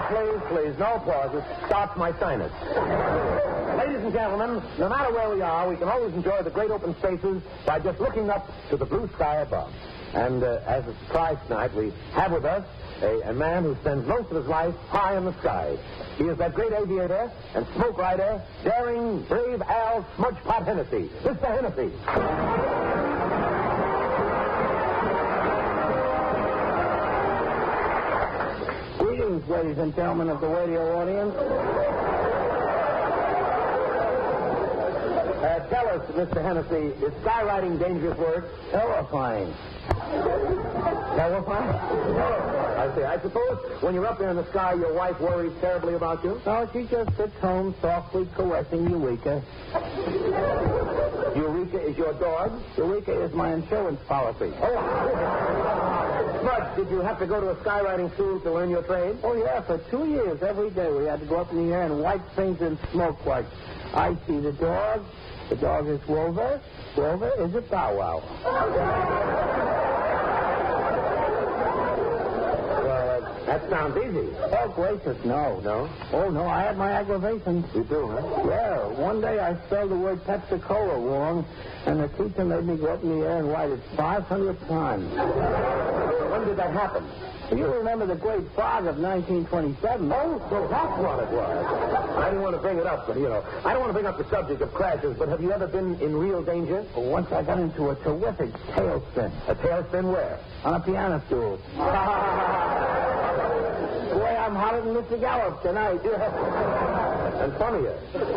please. No applause. It stops my sinus. Ladies and gentlemen, no matter where we are, we can always enjoy the great open spaces by just looking up to the blue sky above. And as a surprise tonight, we have with us a man who spends most of his life high in the sky. He is that great aviator and smoke rider, daring, brave Al Smudgepot Hennessy. Mr. Hennessy. Greetings, ladies and gentlemen of the radio audience. Tell us, Mr. Hennessy, is skywriting dangerous work? Terrifying. Terrifying? I see. I suppose when you're up there in the sky, your wife worries terribly about you? No, she just sits home softly caressing Eureka. Eureka is your dog? Eureka is my insurance policy. Smudge, did you have to go to a skywriting school to learn your trade? Oh, yeah, for 2 years, every day we had to go up in the air and wipe things in smoke like I see the dog. The dog is Rover. Rover is a Bow Wow. That sounds easy. Oh, gracious, no. No? Oh, no, I had my aggravations. You do, huh? Yeah, one day I spelled the word Pepsi-Cola wrong, and the teacher made me go up in the air and write it 500 times. When did that happen? You remember the Great Fog of 1927? Oh, so that's what it was. I didn't want to bring it up, but, I don't want to bring up the subject of crashes, but have you ever been in real danger? Well, once I got into a terrific tailspin. A tailspin where? On a piano stool. Boy, I'm hotter than Mr. Gallup tonight. And funnier.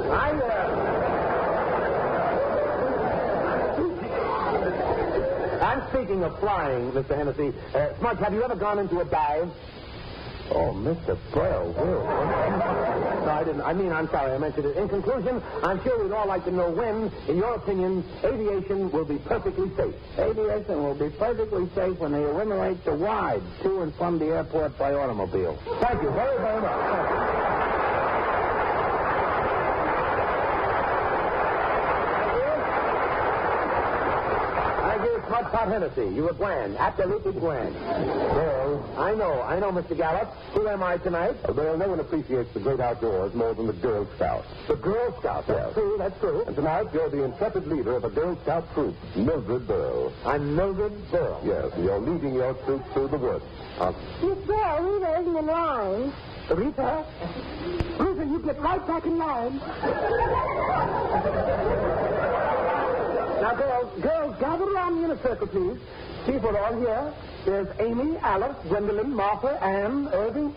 I'm speaking of flying, Mr. Hennessy. Smudge, have you ever gone into a dive? Oh, Mr. Burl, Will. No, I didn't. I'm sorry, I mentioned it. In conclusion, I'm sure we'd all like to know when, in your opinion, aviation will be perfectly safe. Aviation will be perfectly safe when they eliminate the rides to and from the airport by automobile. Thank you very, very much. Smudgepot Hennessy, you were grand, absolutely grand. Well, I know, Mr. Gallup. Who am I tonight? Well, no one appreciates the great outdoors more than the Girl Scouts. The Girl Scouts. That's true, that's true. And tonight, you're the intrepid leader of a Girl Scout troop, Mildred Burl. I'm Mildred Burl. Yes, and you're leading your troop through the woods. Miss Burl, Rita isn't in line. Rita, you get right back in line. Now, girls, gather around me in a circle, please. See if we're all here. There's Amy, Alice, Gwendolyn, Martha, Anne, Irving.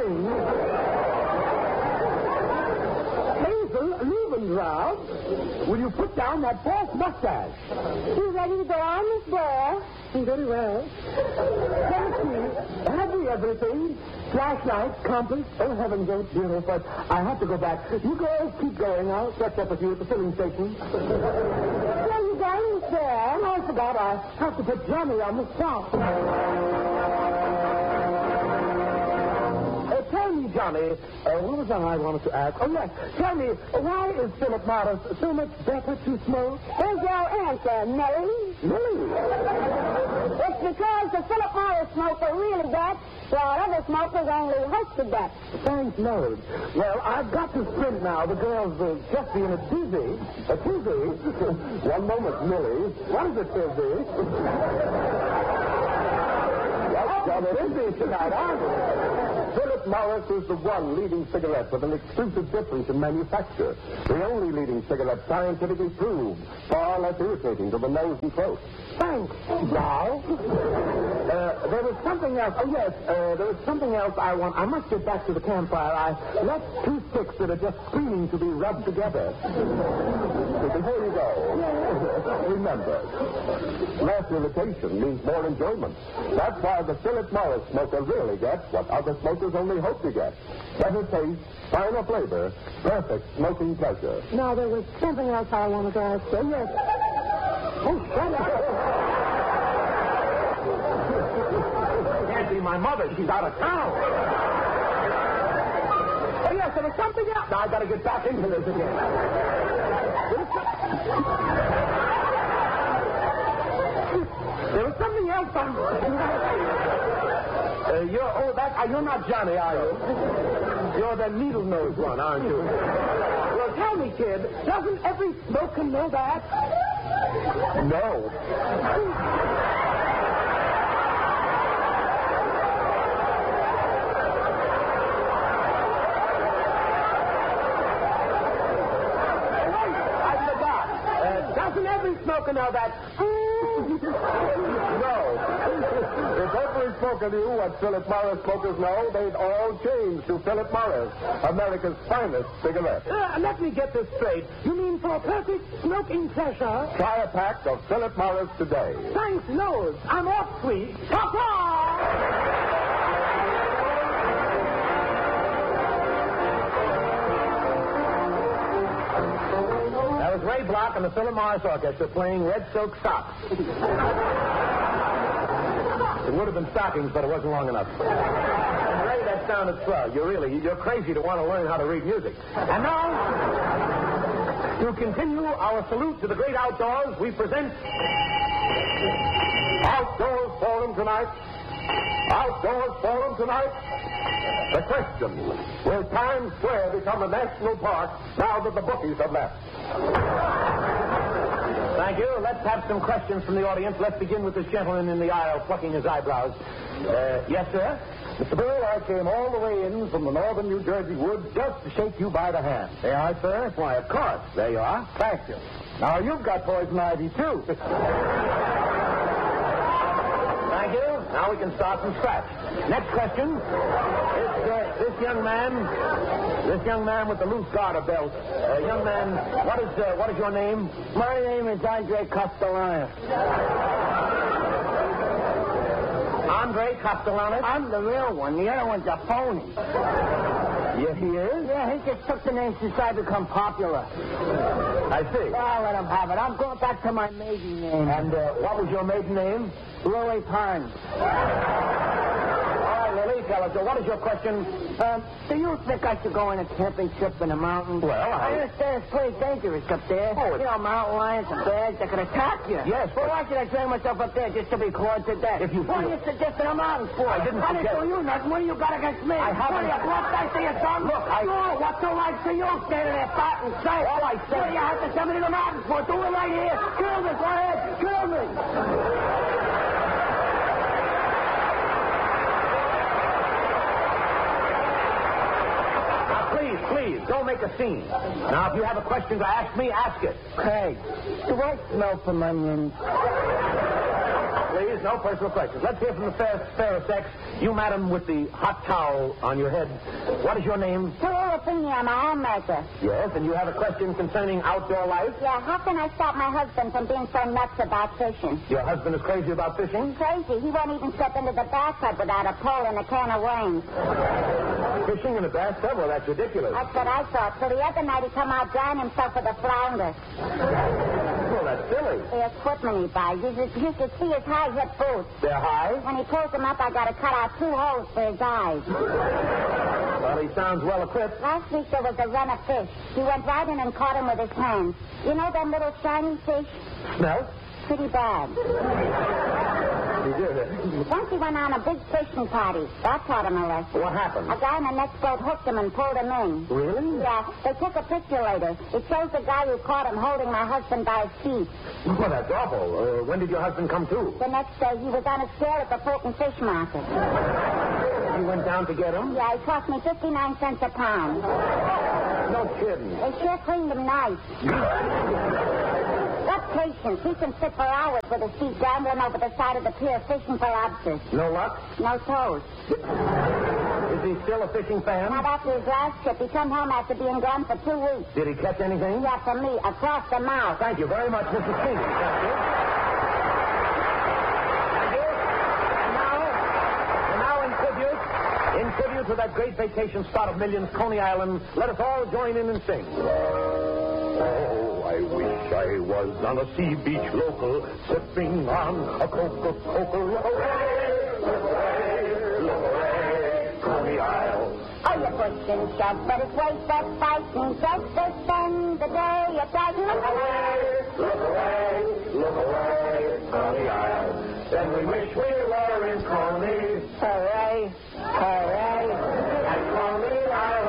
Hazel Reubendraub. Will you put down that false mustache? You ready to go on, Miss Burl? Very well. Let me see. Have we everything? Flashlight, compass. Oh, heavens, oh, dear, but I have to go back. You girls keep going. I'll catch up with you at the filling station. Where are you going, Miss Burl? I forgot. I have to put Johnny on the spot. Tell me, Johnny, what was that I wanted to ask? Oh, yes. Tell me, why is Philip Morris so much better to smoke? Here's your answer, Millie. Millie? It's because the Philip Morris smoker really gets, while other smokers only hope to get. Thanks, Millie. Well, I've got to sprint now. The girls are just being a tizzy. A tizzy? One moment, Millie. What is a tizzy? Yes, John, it is tonight, aren't it? Philip Morris is the one leading cigarette with an exclusive difference in manufacture. The only leading cigarette scientifically proved, far less irritating to the nose and throat. Thanks, Now, there was something else. Oh, yes, there was something else I want. I must get back to the campfire. I left 2 sticks that are just screaming to be rubbed together. So before you go, remember, less irritation means more enjoyment. That's why the Philip Morris smoker really gets what other smokers only hope to get. Better taste, finer flavor, perfect smoking pleasure. Now, there was something else I wanted to ask you. Yes. Oh, shut up. Can't be my mother. She's out of town. Oh, yes, there was something else. Now, I got to get back into this again. There was something else You're not Johnny, are you? You're the needle-nosed one, aren't you? Well, tell me, kid, doesn't every smoker know that? No. Doesn't every smoker know that? No. If every smoker knew what Philip Morris smokers know, they'd all change to Philip Morris, America's finest cigarette. Let me get this straight. You mean for perfect smoking pleasure? Try a pack of Philip Morris today. Thanks, loads. I'm off, sweet. Ta-ta! Ray Block and the Philip Morris Orchestra playing Red Silk Socks. It would have been stockings, but it wasn't long enough. Ray, that sounded swell. You're crazy to want to learn how to read music. And now, to continue our salute to the great outdoors, we present Outdoors Forum tonight. Outdoors Forum tonight. The question, will Times Square become a national park now that the bookies have left? Thank you. Let's have some questions from the audience. Let's begin with this gentleman in the aisle plucking his eyebrows. Yes, sir? Mr. Bill, I came all the way in from the northern New Jersey woods just to shake you by the hand. They are, sir? Why, of course. There you are. Thank you. Now, you've got poison ivy, too. Thank you. Now we can start from scratch. Next question. This young man with the loose garter belt. Young man, what is your name? My name is Andre Castellanos. Andre Castellanos? I'm the real one. The other one's a phony. Yeah, he is? Yeah, he just took the name since I become popular. I see. I'll let him have it. I'm going back to my maiden name. And what was your maiden name? Louis Pines. Lily, tell us, what is your question? Do you think I should go on a camping trip in the mountains? Well, I understand it's pretty dangerous up there. Oh, you know, mountain lions and bears that can attack you. Yes, Well, why should I drag myself up there just to be clawed to death? If you What feel- are you suggesting the mountains for? I didn't I didn't suggest- do you nothing. What do you got against me? I haven't- What are you, blood thirsty or something? Look, Sure, what's the right for you standing there fat and sight? All I said- What do you have to send me to the mountains for? Do it right here. Kill me. Go ahead. Kill me. Please, don't make a scene. Now, if you have a question to ask me, ask it. Hey, do I smell from onions? Please, no personal questions. Let's hear from the fairest sex. You, madam, with the hot towel on your head. What is your name? Terrafini, I'm a homemaker. Yes, and you have a question concerning outdoor life? Yeah, how can I stop my husband from being so nuts about fishing? Your husband is crazy about fishing? Crazy. He won't even step into the bathtub without a pole and a can of worms. Fishing in a bathtub? Well, that's ridiculous. That's what I thought. So the other night he come out drying himself with a flounder. Well, that's silly. The equipment he buys. You should see his high-hip boots. They're high? When he pulls them up, I got to cut out 2 holes for his eyes. Well, he sounds well equipped. Last week there was a run of fish. He went right in and caught him with his hands. You know them little shiny fish? Smell? Pretty bad. He did it. Once he went on a big fishing party. That taught him a lesson. What happened? A guy in the next boat hooked him and pulled him in. Really? Yeah, they took a picture later. It shows the guy who caught him holding my husband by his feet. Well, that's awful. When did your husband come to? The next day, he was on a scale at the Fulton Fish Market. You went down to get him? Yeah, it cost me 59 cents a pound. No kidding. They sure cleaned him nice. What patience. He can sit for hours with his feet dangling over the side of the pier fishing for lobsters. No luck? No toes. Is he still a fishing fan? Not after his last trip. He come home after being gone for 2 weeks. Did he catch anything? Yeah, from me, across the mouth. Thank you very much, Mrs. King. Thank you. And now, in tribute to that great vacation spot of millions, Coney Island, let us all join in and sing. Oh, I wish I was on a sea beach local, sipping on a Coca-Cola. Look away, Coney Isle. Oh, you push and shove, but it's waste that fighting. Just to spend the day at that. Look away. Look away, Coney Isle. Then we wish we were in Coney. Hooray.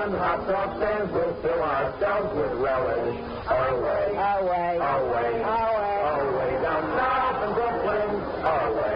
and hot dog stands, we'll fill ourselves with relish. Away. Away. Away. Away. Away down south in Brooklyn. Away.